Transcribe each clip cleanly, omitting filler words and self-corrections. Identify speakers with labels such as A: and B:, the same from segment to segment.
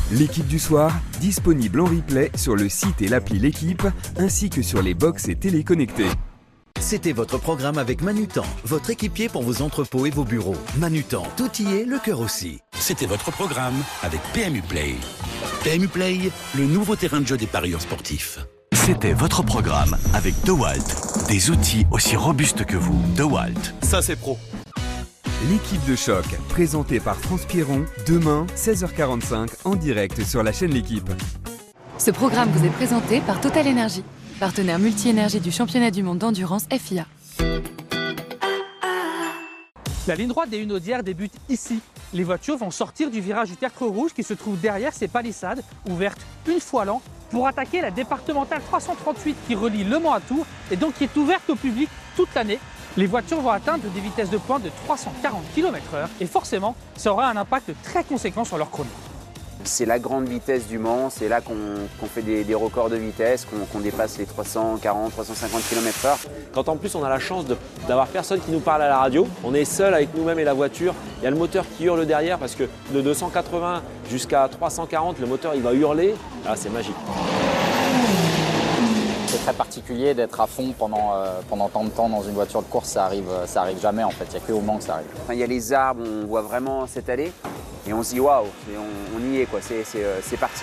A: L'équipe du soir, disponible en replay sur le site et l'appli L'équipe, ainsi que sur les box et téléconnectés.
B: C'était votre programme avec Manutan, votre équipier pour vos entrepôts et vos bureaux. Manutan, tout y est, le cœur aussi.
C: C'était votre programme avec PMU Play. PMU Play, le nouveau terrain de jeu des parieurs sportifs. C'était votre programme avec DeWalt. Des outils aussi robustes que vous. DeWalt.
D: Ça, c'est pro.
A: L'équipe de choc, présentée par France Pierron, demain, 16h45, en direct sur la chaîne L'équipe.
E: Ce programme vous est présenté par Total Energy, partenaire multi-énergie du championnat du monde d'endurance FIA.
F: La ligne droite des Hunaudières débute ici. Les voitures vont sortir du virage du tertre rouge qui se trouve derrière ces palissades, ouvertes une fois l'an, pour attaquer la départementale 338 qui relie Le Mans à Tours et donc qui est ouverte au public toute l'année. Les voitures vont atteindre des vitesses de pointe de 340 km/h et forcément, ça aura un impact très conséquent sur leur chrono.
G: C'est la grande vitesse du Mans, c'est là qu'on fait des records de vitesse, qu'on dépasse les 340, 350 km/h.
D: Quand en plus on a la chance d'avoir personne qui nous parle à la radio, on est seul avec nous-mêmes et la voiture, il y a le moteur qui hurle derrière parce que de 280 jusqu'à 340, le moteur il va hurler, là c'est magique.
H: C'est très particulier d'être à fond pendant tant de temps dans une voiture de course, ça arrive jamais en fait, il n'y a que au Mans que ça arrive.
G: Enfin, il y a les arbres, on voit vraiment cette allée et on se dit waouh, on y est quoi, c'est parti.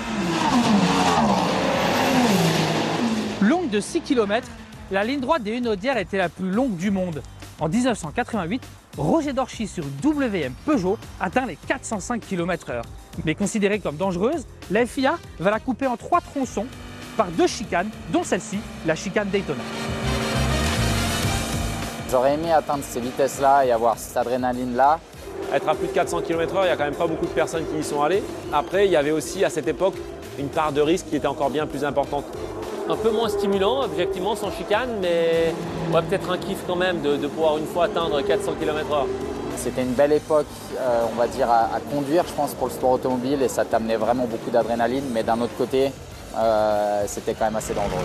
F: Longue de 6 km, la ligne droite des Hunaudières était la plus longue du monde. En 1988, Roger Dorchy sur WM Peugeot atteint les 405 km/h. Mais considérée comme dangereuse, la FIA va la couper en 3 tronçons par 2 chicanes, dont celle-ci, la chicane Daytona.
H: J'aurais aimé atteindre ces vitesses-là et avoir cette adrénaline-là.
D: Être à plus de 400 km/h, il n'y a quand même pas beaucoup de personnes qui y sont allées. Après, il y avait aussi à cette époque une part de risque qui était encore bien plus importante.
I: Un peu moins stimulant, objectivement, sans chicane, mais ouais, peut-être un kiff quand même de pouvoir une fois atteindre 400 km/h.
H: C'était une belle époque, on va dire, à conduire, je pense, pour le sport automobile et ça t'amenait vraiment beaucoup d'adrénaline, mais d'un autre côté, c'était quand même assez dangereux.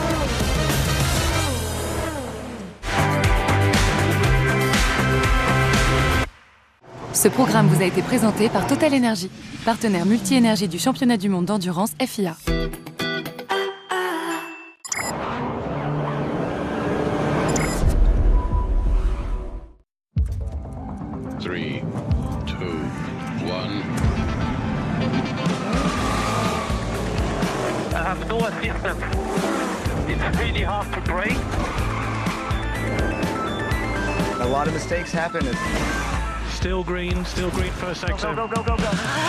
E: Ce programme vous a été présenté par Total Energy, partenaire multi-énergie du championnat du monde d'endurance FIA.
J: No assistance. It's really hard to brake.
K: A lot of mistakes happen.
J: Still green first exit.
K: Go.